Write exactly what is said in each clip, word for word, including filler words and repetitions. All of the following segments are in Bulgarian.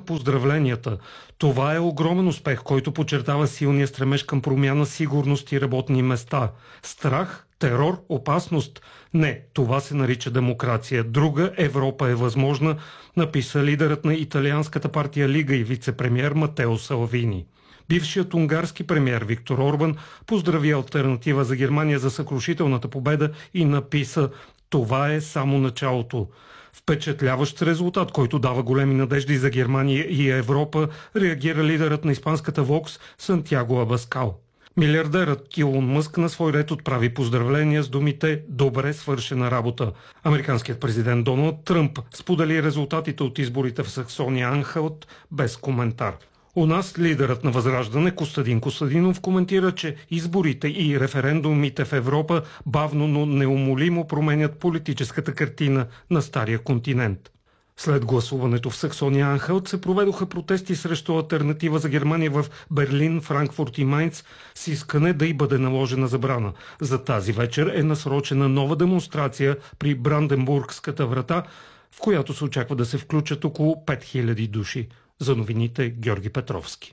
поздравленията. Това е огромен успех, който подчертава силния стремеж към промяна, сигурност и работни места. Страх, терор, опасност? Не, това се нарича демокрация. Друга Европа е възможна, написа лидерът на италианската партия Лига и вице-премиер Матео Салвини. Бившият унгарски премиер Виктор Орбан поздрави Алтернатива за Германия за съкрушителната победа и написа: "Това е само началото." Впечатляващ резултат, който дава големи надежди за Германия и Европа, реагира лидерът на испанската Вокс Сантьяго Абаскал. Милиардерът Илон Мъск на свой ред отправи поздравления с думите "добре свършена работа". Американският президент Доналд Тръмп сподели резултатите от изборите в Саксония Анхалт без коментар. У нас лидерът на Възраждане Костадин Костадинов коментира, че изборите и референдумите в Европа бавно, но неумолимо променят политическата картина на стария континент. След гласуването в Саксония Анхалт се проведоха протести срещу Алтернатива за Германия в Берлин, Франкфурт и Майнц с искане да й бъде наложена забрана. За тази вечер е насрочена нова демонстрация при Бранденбургската врата, в която се очаква да се включат около пет хиляди души. За новините Георги Петровски.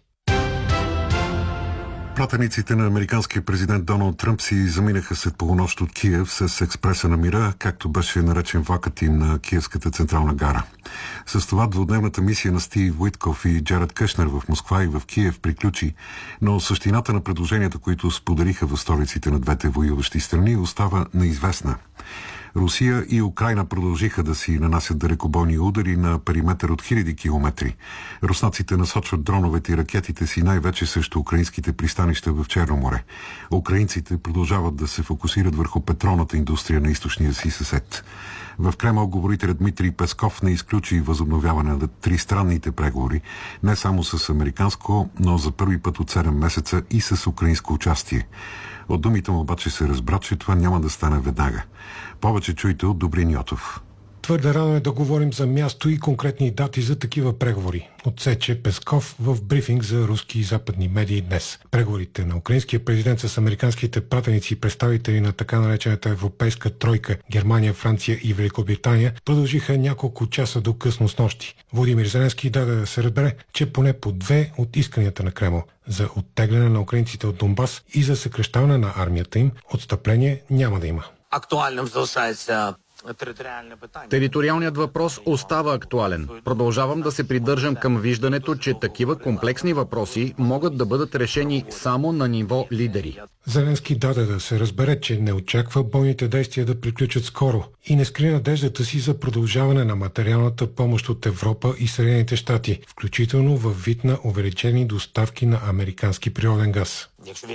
Пратениците на американския президент Доналд Тръмп си заминаха след полунощ от Киев с експреса на мира, както беше наречен влакът им на Киевската централна гара. С това двудневната мисия на Стив Уитков и Джаред Кушнер в Москва и в Киев приключи, но същината на предложенията, които споделиха в столиците на двете воюващи страни, остава неизвестна. Русия и Украйна продължиха да си нанасят далекобойни удари на периметър от хиляди километри. руснаците насочват дроновете и ракетите си най-вече срещу украинските пристанища в Черно море. Украинците продължават да се фокусират върху петролната индустрия на източния си съсед. В Кремъл говорителят Дмитрий Песков не изключи възобновяване на тристранните преговори, не само с американско, но за първи път от седем месеца и с украинско участие. От думите му обаче се разбра, че това няма да стане веднага. Повече чуйте от Добрин Йотов. Твърде рано е да говорим за място и конкретни дати за такива преговори, отсече Песков в брифинг за руски и западни медии днес. Преговорите на украинския президент с американските пратеници и представители на така наречената европейска тройка Германия, Франция и Великобритания продължиха няколко часа до късно снощи. Владимир Зеленски даде да се разбере, че поне по две от исканията на Кремъл за оттегляне на украинците от Донбас и за съкращаване на армията им, отстъпление няма да има. Актуалним залишається Териториалният въпрос остава актуален. Продължавам да се придържам към виждането, че такива комплексни въпроси могат да бъдат решени само на ниво лидери. Зеленски даде да се разбере, че не очаква бойните действия да приключат скоро и не скри надеждата си за продължаване на материалната помощ от Европа и Съединените щати, включително във вид на увеличени доставки на американски природен газ.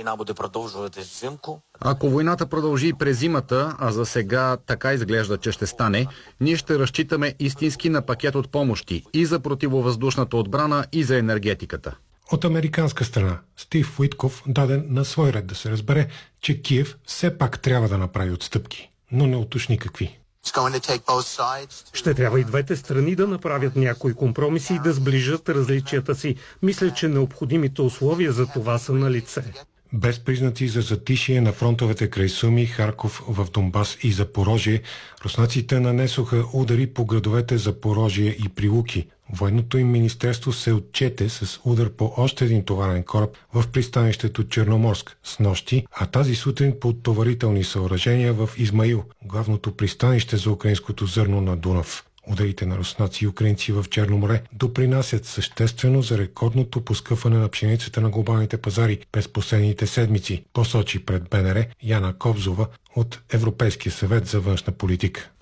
Ако войната продължи през зимата, а за сега така изглежда, че ще стане, ние ще разчитаме истински на пакет от помощи и за противовъздушната отбрана, и за енергетиката. От американска страна Стив Уитков даде на свой ред да се разбере, че Киев все пак трябва да направи отстъпки, но не уточни какви. Ще трябва и двете страни да направят някои компромиси и да сближат различията си. Мисля, че необходимите условия за това са на лице. Без признаци за затишие на фронтовете край Суми, Харков, в Донбас и Запорожие, руснаците нанесоха удари по градовете Запорожие и Прилуки. Военното им министерство се отчете с удар по още един товарен кораб в пристанището Черноморск с нощи, а тази сутрин по товарителни съоръжения в Измаил, главното пристанище за украинското зърно на Дунав. Ударите на руснаци и украинци в Черно море допринасят съществено за рекордното поскъпване на пшеницата на глобалните пазари през последните седмици, посочи пред БНР Яна Кобзова от Европейския съвет за външна политика.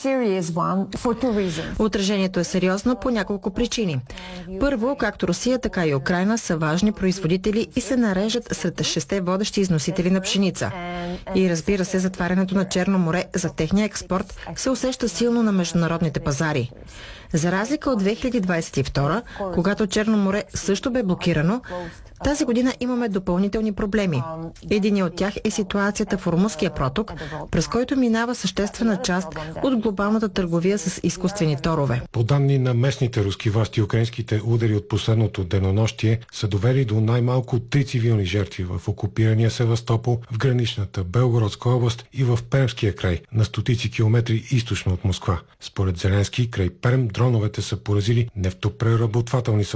Отражението е сериозно по няколко причини. Първо, както Русия, така и Украйна са важни производители и се нарежат сред шесте водещи износители на пшеница. И разбира се, затварянето на Черно море за техния експорт се усеща силно на международните пазари. За разлика от две хиляди двадесет и втора, когато Черно море също бе блокирано, тази година имаме допълнителни проблеми. Един от тях е ситуацията в Ормузския проток, през който минава съществена част от глобалната търговия с изкуствени торове. По данни на местните руски власти, украинските удари от последното денонощие са довели до най-малко три цивилни жертви в окупирания Севастопол, в граничната Белгородска област и в Пермския край, на стотици километри източно от Москва. Според Зеленски, край Перм дроновете са поразили нефтопреработвателни